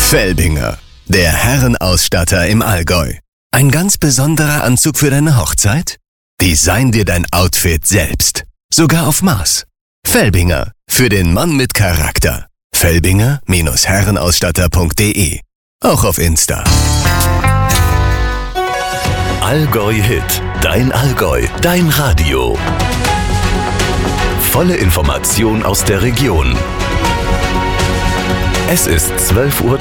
Felbinger, der Herrenausstatter im Allgäu. Ein ganz besonderer Anzug für deine Hochzeit? Design dir dein Outfit selbst. Sogar auf Maß. Felbinger, für den Mann mit Charakter. Felbinger-herrenausstatter.de. Auch auf Insta. Allgäu Hit. Dein Allgäu. Dein Radio. Volle Information aus der Region. Es ist 12:30 Uhr.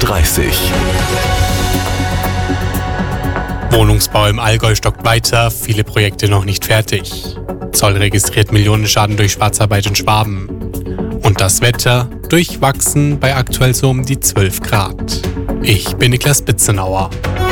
Wohnungsbau im Allgäu stockt weiter, viele Projekte noch nicht fertig. Zoll registriert Millionenschaden durch Schwarzarbeit in Schwaben. Und das Wetter durchwachsen bei aktuell so um die 12 Grad. Ich bin Niklas Bitzenauer.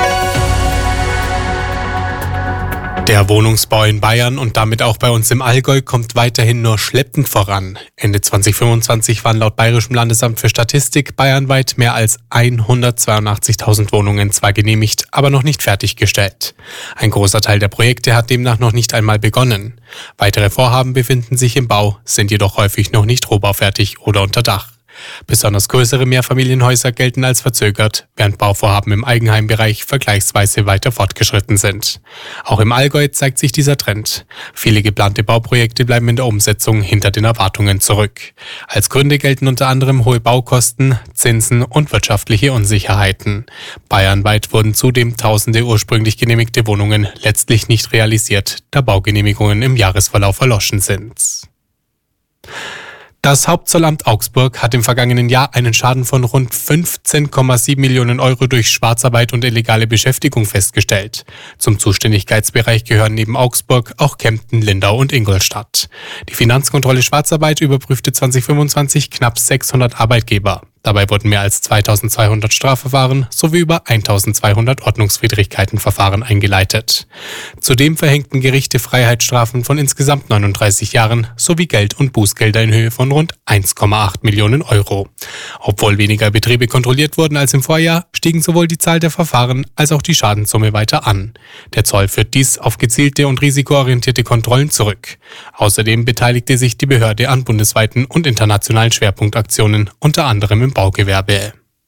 Der Wohnungsbau in Bayern und damit auch bei uns im Allgäu kommt weiterhin nur schleppend voran. Ende 2025 waren laut Bayerischem Landesamt für Statistik bayernweit mehr als 182.000 Wohnungen zwar genehmigt, aber noch nicht fertiggestellt. Ein großer Teil der Projekte hat demnach noch nicht einmal begonnen. Weitere Vorhaben befinden sich im Bau, sind jedoch häufig noch nicht rohbaufertig oder unter Dach. Besonders größere Mehrfamilienhäuser gelten als verzögert, während Bauvorhaben im Eigenheimbereich vergleichsweise weiter fortgeschritten sind. Auch im Allgäu zeigt sich dieser Trend. Viele geplante Bauprojekte bleiben in der Umsetzung hinter den Erwartungen zurück. Als Gründe gelten unter anderem hohe Baukosten, Zinsen und wirtschaftliche Unsicherheiten. Bayernweit wurden zudem tausende ursprünglich genehmigte Wohnungen letztlich nicht realisiert, da Baugenehmigungen im Jahresverlauf erloschen sind. Das Hauptzollamt Augsburg hat im vergangenen Jahr einen Schaden von rund 15,7 Millionen Euro durch Schwarzarbeit und illegale Beschäftigung festgestellt. Zum Zuständigkeitsbereich gehören neben Augsburg auch Kempten, Lindau und Ingolstadt. Die Finanzkontrolle Schwarzarbeit überprüfte 2025 knapp 600 Arbeitgeber. Dabei wurden mehr als 2200 Strafverfahren sowie über 1200 Ordnungswidrigkeitenverfahren eingeleitet. Zudem verhängten Gerichte Freiheitsstrafen von insgesamt 39 Jahren sowie Geld- und Bußgelder in Höhe von rund 1,8 Millionen Euro. Obwohl weniger Betriebe kontrolliert wurden als im Vorjahr, stiegen sowohl die Zahl der Verfahren als auch die Schadenssumme weiter an. Der Zoll führt dies auf gezielte und risikoorientierte Kontrollen zurück. Außerdem beteiligte sich die Behörde an bundesweiten und internationalen Schwerpunktaktionen, unter anderem im Baugewerbe.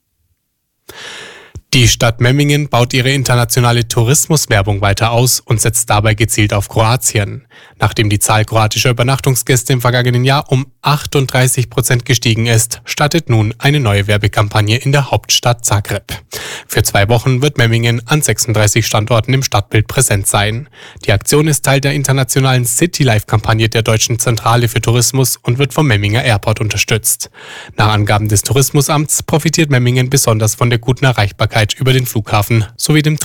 Die Stadt Memmingen baut ihre internationale Tourismuswerbung weiter aus und setzt dabei gezielt auf Kroatien. Nachdem die Zahl kroatischer Übernachtungsgäste im vergangenen Jahr um 38% gestiegen ist, startet nun eine neue Werbekampagne in der Hauptstadt Zagreb. Für 2 Wochen wird Memmingen an 36 Standorten im Stadtbild präsent sein. Die Aktion ist Teil der internationalen City-Life-Kampagne der Deutschen Zentrale für Tourismus und wird vom Memminger Airport unterstützt. Nach Angaben des Tourismusamts profitiert Memmingen besonders von der guten Erreichbarkeit über den Flughafen sowie dem